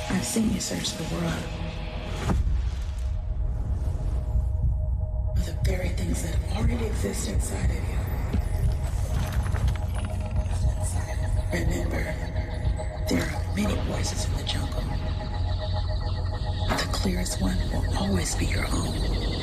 I've seen you search the world for the very things that already exist inside of you. Remember, there are many voices in the jungle, but the clearest one will always be your own.